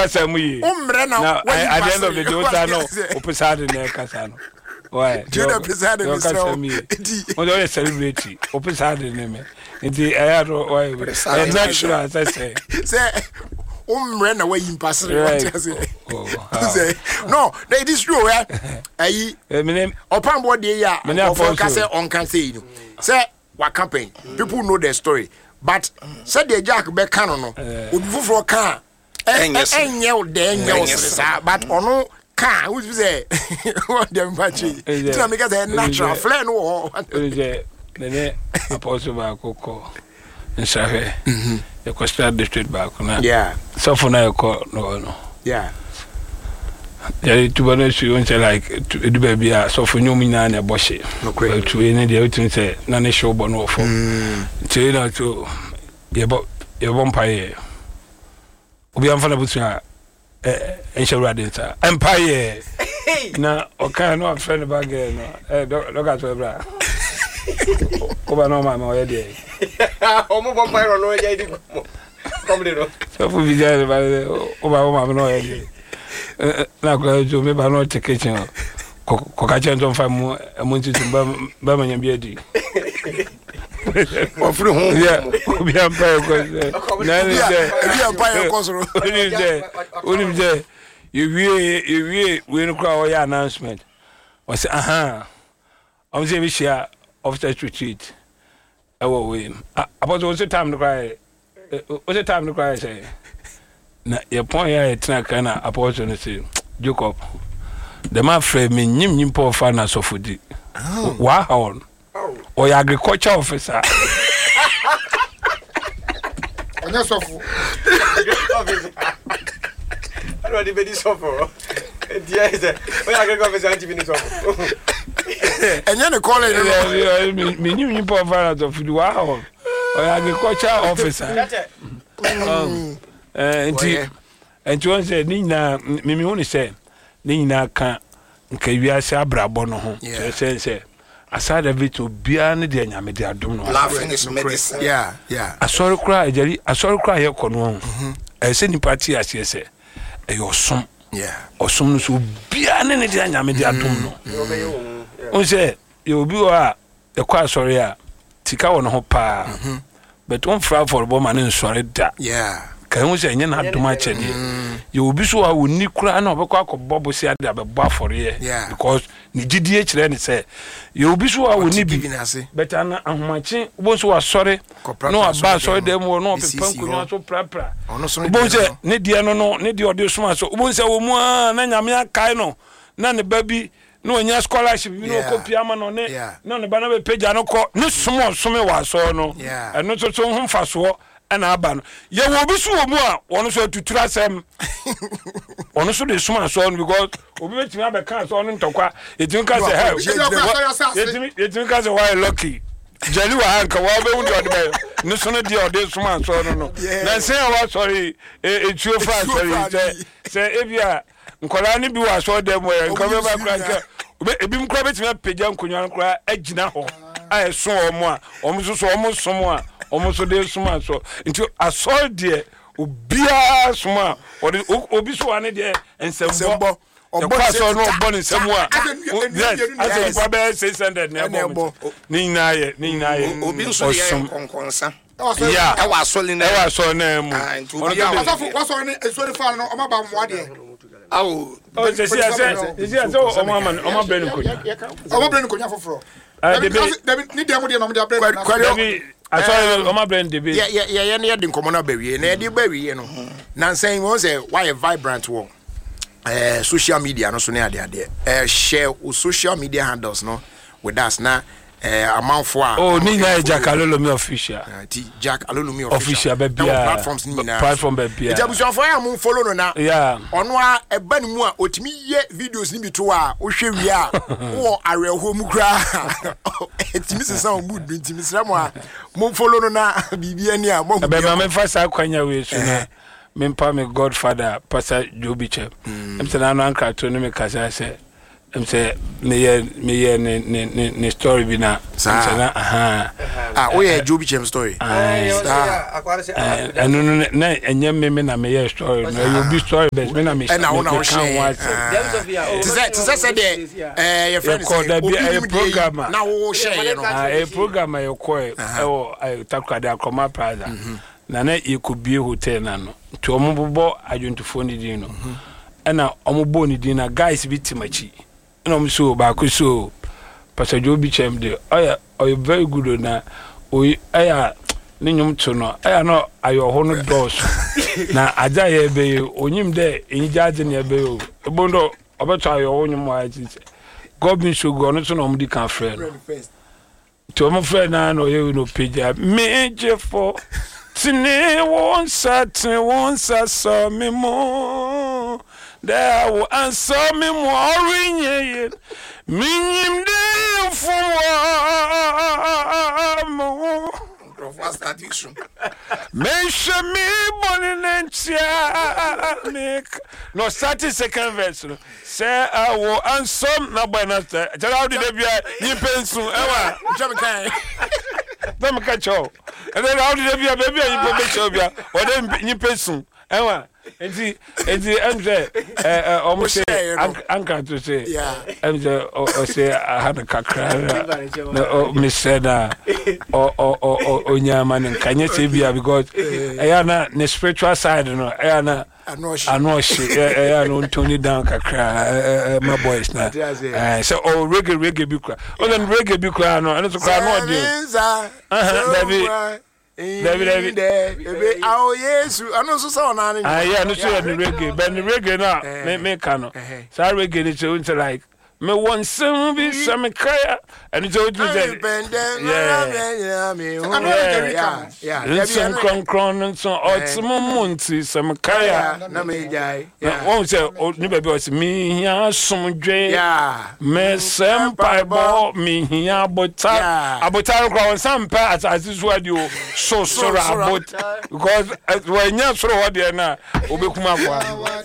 kasa mu yi. Umre na at the end of the day no opesade na kasa no. Why? You know pesade ni so. O do celebrate. Opesade ni me. Nti ayado why? Natural as I say. Say umre na wayi mpasere what you say. No, it is true eh. Ayi opambo de ya of can say on can say you. Say what campaign. People know their story. But said the Jack be can no. Obi for can enye but ono can who say what dem bachi. Tell me get a natural flame no. Nene apostle ba kokko. Nsahe. The Coastal District back na. Yeah. So for now no. Yeah. Yeah, to be honest, you want to like to do baby. So for you, me na na bossy. Okay. To any day, you say na na show bono for. To you know to your vampire. Obi am fana butua. Enshawra dinta. Empire. Na okay no friend bag no. Look at your bra. Oba no mama o dey. Omo vampire no e dey. Come dey no. So for video ba oba mama no e dey. Na kwa jo me ba no te kitchen ko ka chen don fa mu nti ba manya bi adi ofre ho yeah obi am pa ko na ni je obi am pa ko so oni je you we no kwa o announcement o say am say we share officer retreat ewo we about o say time no cry say na your point here etna kana opportunity Jacob the man friend me nyim po fa na sofodi wow or your agriculture officer onya sofu I don't even be sofu dia is o agriculture officer anti be sofu enya ne call me nyim po fa na sofodi wow or your agriculture officer and you say Nina Mimi only say Nina can wiase abrabo no ho so say aside of it to bia ne de nyame de adom no laughing is medicine yeah asori kra ye kono say ni party ase say e osom osom no so bia ne de nyame de adom no on say you obi wa e kwa asori a tika wo no ho pa but on fra for bo man nsori da kan wo say nyina adoma chede you obi so a woni kura na obekọ akọbọ si ade abebo afore because ni gidie kire ni say you obi so a woni bi but ana ahomache bo so asore no aba so dem wo no pepan kunwa so prapra bo say ne die no ne die ode so so bo say wo mu na nyame akai no na ne babi no nya scholarship bi no copy ama no ne no ne bana be page no ko ne somo wa so no eno so ho mfa so ana aba no ye wo bi so mu a wono so tutura sem wono so de suma so no because obi betimi abeka so no ntokwa etimi ka say hey etimi ka say why lucky jali wa anka wa be wundi odbe ne so no de ode suma so no na say wa sorry etuo fa sorry say ebia nkola ni bi wa so dem we nko be ba kra ebi mkra betimi pagya nkonwa nkra agina ho a so omo a omo so omo somo a omo so de suma so nti asol de obia suma obi so ane de ensembo obọ so no obọ ne semu a yes aso ba 600 na ebo ni nyina ye obi so ye konkonsa ya e wa so na mu waso ni esori fa no omo ba mo ade awo se so omo brenu konya foforo ni demo de no me de brenu aso omo brenu de be ya ne de nkomo na bawie na de bawie no na nsan won say why vibrant wo social media no so ne ade share social media handles no with us na amanfo a ni na Jack Alolomi official Jack Alolomi official be bia platforms ni na platform be bia jabusuafo ya mun follow no na ono a eba ni mu a otimi ye videos ni bito a wo hwe wi a wo areho mu kra etimi sesa o mood bi etimi sra mo a mun follow no na bibia ni a mo be ma me fa sa kwanya we so na me godfather Pastor Jobiche em se na no anka to no me kasa se I'm say me ne story bi na we a Joby Chem story no na enyem me na me story no you be story best me na me and I want to share to say your friend say program na wo share no a program you call takwade akoma plaza na you could be hotel na no to omobo adwuntufo ni din no na omobo ni din na guys bi timachi na omso ba ko so Pastor Joby Chem de oy very good na oy aya ni nyum to no aya no ayo ho no dos na aja ye be onyim de enjaje ne be o ebondo obeto ayo ho nyum wa ji God bin so go no to no mudi kan friend to mo friend na no ye no page me je for tini won sat so me mo there will answer me more rinye minim de mo fast addiction me bonentia no 30-second verse say I will answer na bona say how did they be you pensu ewa jam kai dem ka cho and then how did they be baby you be cho bia or dem you pensu ewa enti amze almost anka to say amze o say I had a kakra no me said o nyama nkanye say bia because na the spiritual side no na anoshi no tone down kakra my boys na so reggae bi kra o then reggae bi kra no and so kra no dey David oh yes I know so so na yeah no so the reggae but the reggae na me can no so reggae is so like me want some be some kaya and it's all yeah some cron and so months some kaya na me jai won say ni baby was me here some dwe me senpai bo me here abotar cron some pa as is what you so about because when you so what there na obekuma kwa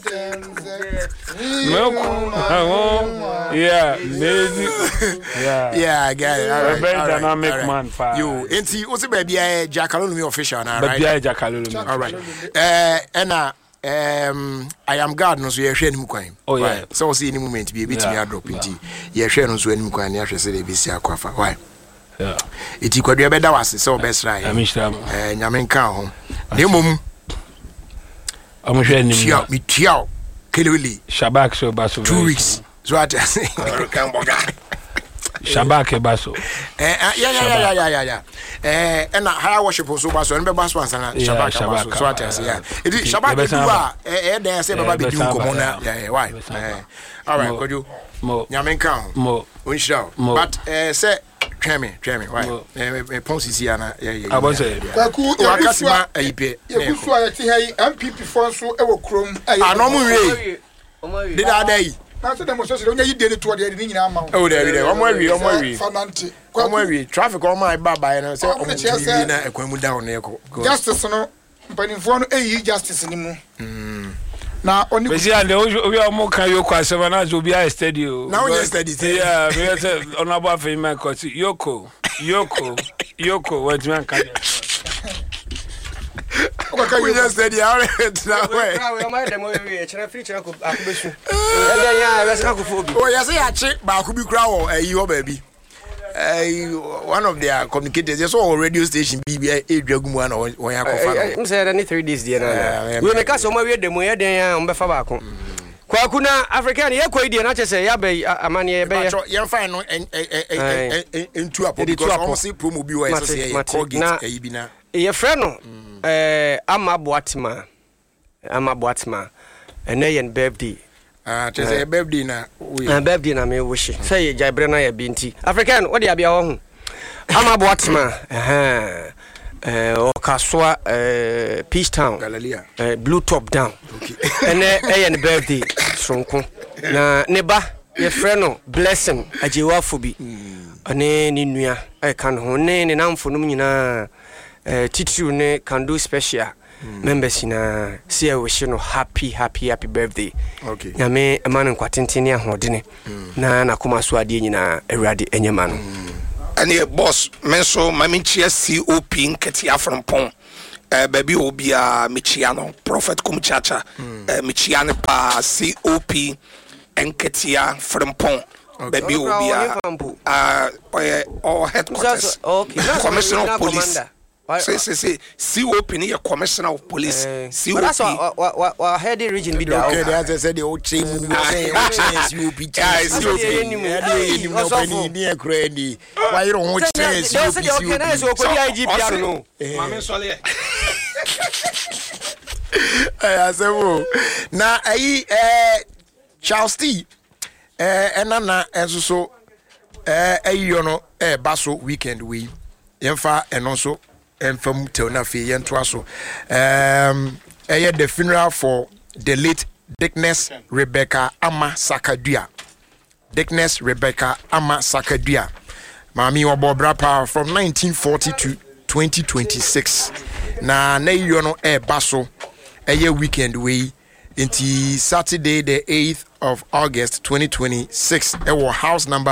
yeah, maybe. Yeah, I get it. All right, very dynamic man. You, ain't what's the baby? Jackaloni official now, right? Baby, Jackaloni. All right. And I am God, no so you're sharing him. Oh yeah. So see any moment be a bit me drop into. You're sharing so any coin. You're saying be see aquafa. Why? Yeah. It could be a better was so best right. I miss them. And I mean, count. The mum. I'm sharing him. Me tiao. Kelly. Shabak so baso. 2 weeks. So what I say? Shabak baso. Yeah. And how worship so baso and be baso and Shabak baso. So what I say? Yeah. It is Shabak do there say baba be do come on. Yeah, why? All right, could you? Mo. Nyamen kan. Mo. Unsha. But say try me. Why? Me ponsi si ana. Yeah. I was say. Kwaku Wakasima ayipe. You so ayati hey MPP for so e wo krom. Anomu we. Did I day? That's the most so you did it to the nyina ma. Oh there. Omo Fananti. Omo traffic on my baba na say omo TV na ekwamu down na eko. Justice no mpanimfo no eyi justice ni mu. Na oni we see and we omo kan yo kwa se na zo bia studio. Na we study. Yeah, we say onaba fe my court Yoko what man can. We just said yeah that way. Oh yes I check ba ku bi kra wo ayi baby. One of their communicators just on radio station BBI edwagumu na won yakofa. I'm say that 3 days there na. We make us o ma we demo ye den ya on be fa ba ko. Kwaku na African ye ko idie na chese ya be amane ye be ye fine no into up because almost promo bi wa so say Colgate ayi bi na. Ye friend no Ama Boatima and then birthday just a birthday na we birthday na me wish say Jabre na ya binti African what dey bia wo ho Ama Boatima Okaswa Peace Town Blue Top Down okay and then birthday sonko na neba ye friend no blessing ajewa bi ane ni nua e kan ho ne namfo no nyina titiri ne can do special members na see wish no happy birthday. Okay. Nyame emanu kwatentene ahodene na koma so ade nyina awurade enyema no. Any boss menso maminchia COP nketia from pon. Baby obia michiano prophet kumchacha michiane pa COP nketia from pon. Baby obia or headquarters. Okay. Commissioner of police. Say COP ni a commissioner of police. COP. That's what head region be there. Okay, as I said, the old team COP. Why you don't want change COP? Now, Charles T. Enana so no basso weekend we yemfa and also enfam tona fe yentoa so the funeral for the late Dickness Rebecca Ama Sakadua. Dickness Rebecca Ama Sakadua. Mami obobra pa from 1940 to 2026. Na no basso weekend we into Saturday the 8th of August 2026. Our house number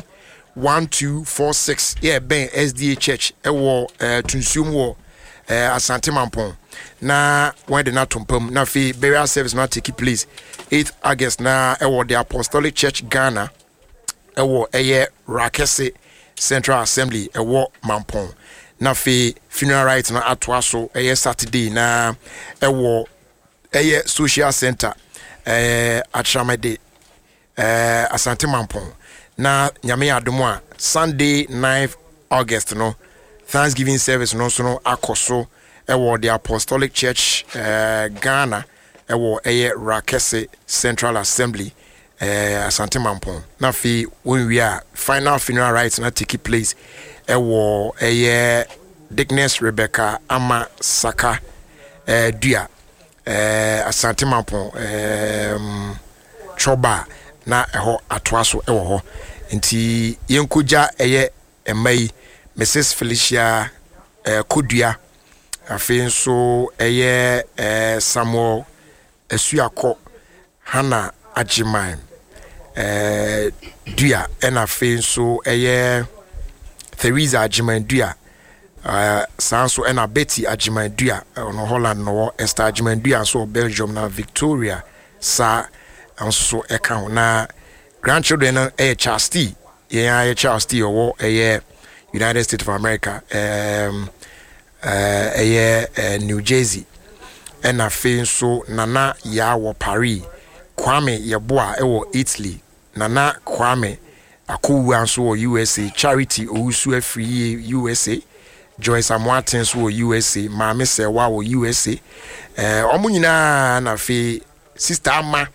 B1246. Ben SDA Church. Our Tunsum war Asante Mampon. Na when the natumpum na fi burial service not take place 8th August na our the Apostolic Church Ghana. Our Rakese Central Assembly. Our Mampon. Na fi funeral rites na atwaso Saturday na our social center Atramede Asante Mampon na nyame adomo Sunday 9th August no Thanksgiving service no so no akoso the Apostolic Church Ghana Rakese Central Assembly Asante Mampon na fi when we are final funeral rites na take place Dickness Rebecca Ama Saka Dua Asante Mampon choba na eho atwaso ewo ho nti yenkuja emai Mrs Felicia Kodua afenso Samuel Esuako Hana Ajiman Dua en afenso Theresa Ajiman Dua Sanso ena Betty Ajimandua on Holland no Esther Ajimandua so Belgium na Victoria sa anso eka na grandchildren Charles T Charles T United States of America New Jersey ena fenso nana ya wo Paris Kwame Yeboa Italy nana Kwame Akuwu anso USA Charity Owusu Free USA Joyce Amwatens wo USA Mame Sewa wo USA omu nyina na fe sister Ama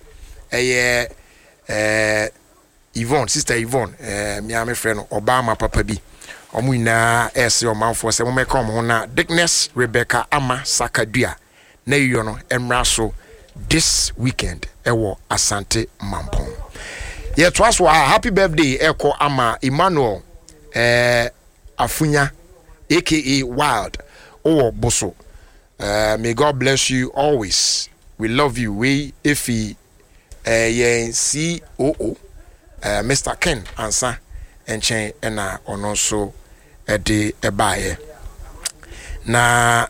Yvonne sister Yvonne mi ame frɛ no Obama papa bi omu nyina ese o manfo se mo meka mo na Dickness Rebecca Ama Sakadua na yiyo no emra so this weekend ewo Asante Mampon twas happy birthday eko ama Emmanuel Afunya aka Wild Boso. May God bless you always. We love you. We ifi COO Mr. Ken Ansa enchen ena onoso ede ebaye na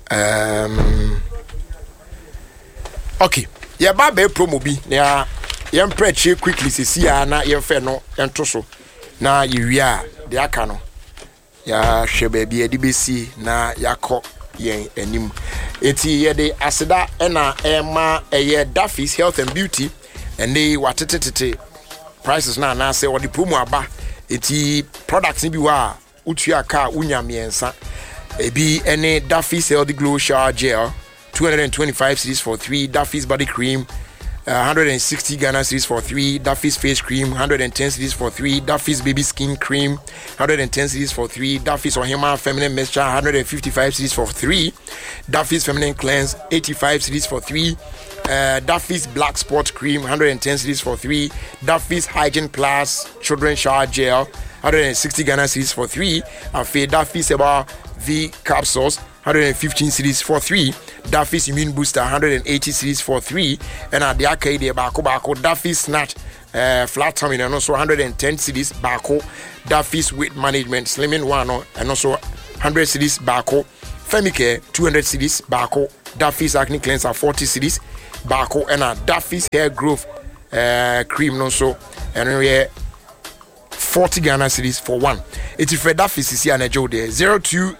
okay ya ba be promo bi na yem preach quickly sisi na yem fe no ento so na yewia de aka no ya hwe bia de besi na yakọ yen anim eti ye de aseda na ema Duffy's Health and Beauty and they watetete prices na say or the promo aba eti products ni bi wa utu aka unya miensa ebi any Duffy's Healthy Glow Shower Gel 225 cedis for 3, Duffy's Body Cream 160 Ghana cedis for 3, Duffy's Face Cream 110 cedis for 3, Duffy's Baby Skin Cream 110 cedis for 3, Duffy's Ohima Feminine Mixture 155 cedis for 3, Duffy's Feminine Cleanse 85 cedis for 3, Duffy's Black Spot Cream 110 cedis for 3, Duffy's Hygiene Plus Children's Shower Gel 160 Ghana cedis for 3, and Duffy's Eba V Capsules 115 cedis for 3. Duffy's Immune Booster 180 cedis for 3. And at the arcade Bako Duffy's Snatch Flat Tummy and also 110 cedis Bako. Duffy's Weight Management Slimming 1 and also 100 cedis Bako. Femicare 200 cedis Bako. Duffy's Acne Cleanser 40 cedis Bako. And Duffy's Hair Growth Cream also and we 40 Ghana cedis for 1. It's if Duffy's is here and a Joe there 020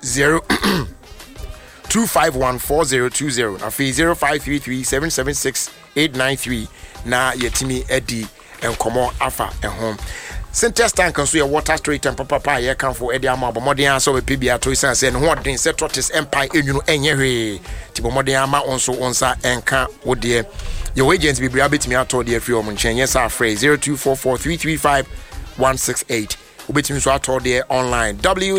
2514020 na fee 0533776893 na yetimi edi enkomo afa ehom Sintex tank nso ye water straight and papa ye kan for edi ama bomodin aso be pibia to isan se no hodin se tortoise empire enwunu enye hwe ti bomodin ama onso onsa enka wode your agents be bria betimi ato de free om nchen yes afre 0244335168 obetimi so ato de online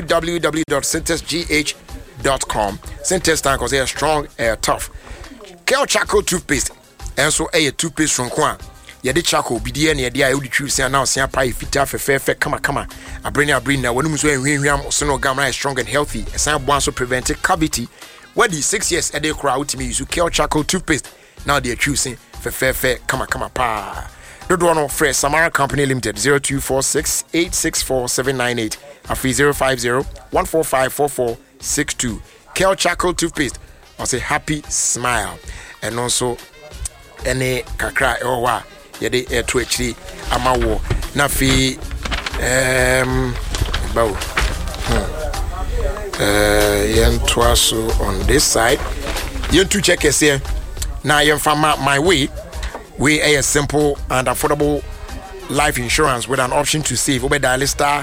www.sintexgh.com. Sintex tank was strong, tough. Kel Charcoal toothpaste. And so a toothpaste from Kwan. Yadi charcoal, BDN, Yadia, you choose now, Siapa, Fita, Fair, kama. I bring now, when you say William, Sono Gamma is strong and healthy. A sound one so prevented cavity. What the 6 years a day crowd to me use Kel Charcoal toothpaste. Now they're choosing fair, kama, pa. The one fresh Samara Company Limited 0246 864 798 and 050 145 62. Kel Charcoal toothpaste was a happy smile and also any kakra ewa yede to actually amawo na fi bow yen twaso on this side yen to check us here now yen from my way a simple and affordable life insurance with an option to save over dial star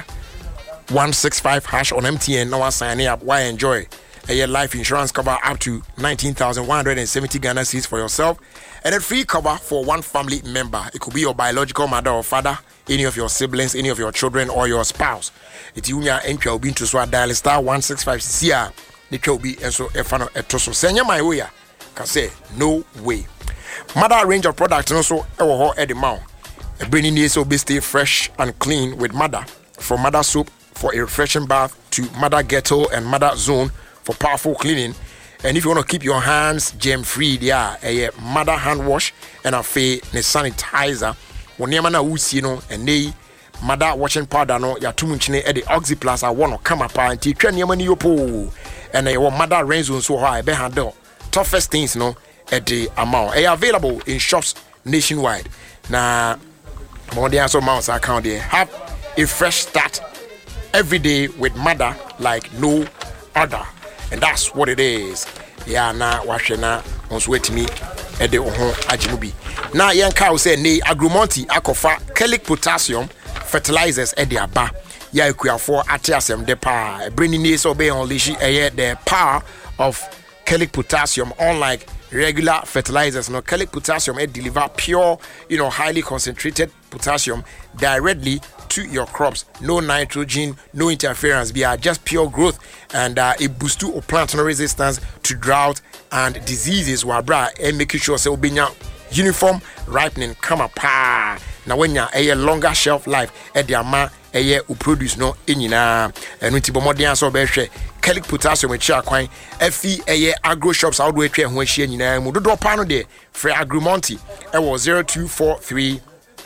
165 hash on MTN. Now sign up. Why enjoy a year life insurance cover up to 19,170 Ghana cedis for yourself, and a free cover for one family member. It could be your biological mother or father, any of your siblings, any of your children, or your spouse. It's Unia and will be to swat dial star 165 CR. The will be and so if I know a toso send my way. Can say no way. Mother range of products and also at the mouth. Bringing this will be stay fresh and clean with Mother. From Mother soap for a refreshing bath to Mother Ghetto and Mother Zone for powerful cleaning. And if you want to keep your hands germ free, there a Mother hand wash and a sanitizer. When you na usi no and they Mother washing powder no ya tumunchine at the Oxyplus I want to come up and teach you yopo and a Mother rain zone so high be handle toughest things no at the amount. They are available in shops nationwide. Now more than so mouse account there have a fresh start every day with Mother like no other, and that's what it is. Yeah, na washena on sweat me at the ajimubi. Now, young cow say ne Agromonti akofa chelic potassium fertilizers at the aba. Ya equia for atiasem de pa bringing this obey unleash the power of chelic potassium, unlike regular fertilizers. No, chelic potassium it deliver pure, highly concentrated potassium directly to your crops. No nitrogen, no interference. They are just pure growth, and it boosts your plant resistance to drought and diseases. And making sure so uniform ripening come up. Now when you're a longer shelf life at the amount a year will produce no inina and when tibo modern so be chelic potassium with quine FE a year agro shops out way when she mudo pano de for Agromonti it was 0243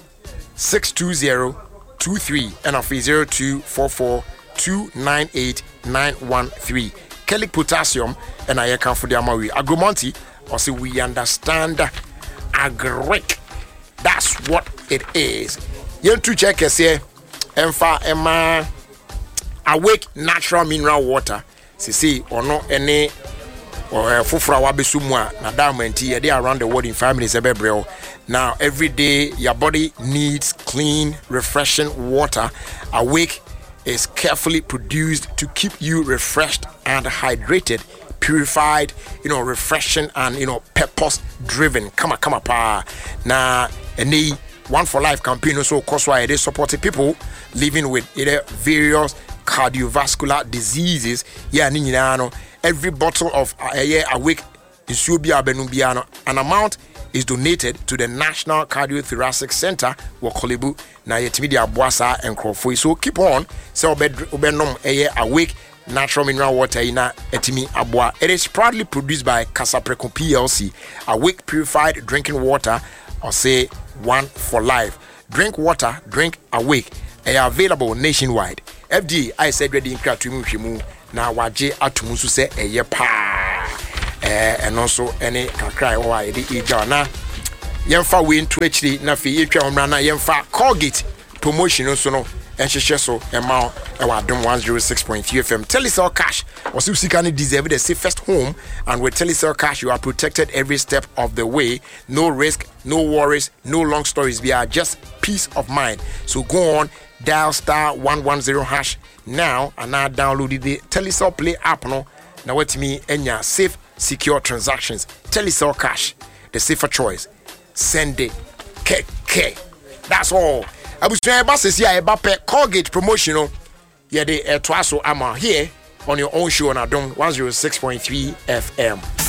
620 23 and of 0244 298 913. Chelic potassium and I account for the Amawi Agromonti or say we understand agric. That's what it is. You to check us here and for Emma Awake natural mineral water. See or no any or fufra wabesumwa na diamond they around the world in 5 minutes ebrebrel. Now every day your body needs clean, refreshing water. Awake is carefully produced to keep you refreshed and hydrated, purified, refreshing and purpose driven. Come on, pa. Now any One for Life campaign also cause why they supporting people living with various cardiovascular diseases. Every bottle of Awake an amount is donated to the National Cardiothoracic Center Wakolibu na yetimi dia boasa and crofoi. So keep on so obenom Awake natural mineral water ina etimi aboa. It is proudly produced by Casapreco PLC, Awake purified drinking water, or say one for life. Drink water, drink Awake. They are available nationwide. FDA I said ready in kratumu na waje atumu so say eye pa and also any kakra o I dey eja na yemfa we into actually na fe yetwa omra na yemfa Colgate promotion so no enhyehyɛ so ema ewadom 106.3 FM. Telecel Cash was you can deserve the safest home, and with Telecel Cash you are protected every step of the way. No risk, no worries, no long stories. We are just peace of mind. So go on, dial *110# now and now download the Telecel Play app no. Now what me enya safe, secure transactions. Telecel Cash, the safer choice. Send it. KK. That's all. Abusua basis here eba Colgate promotional. Yeah, they twaso ama here on your own show on Adom 106.3 FM.